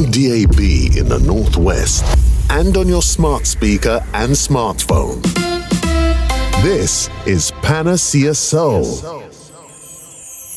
DAB in the Northwest and on your smart speaker and smartphone. This is Panacea Soul,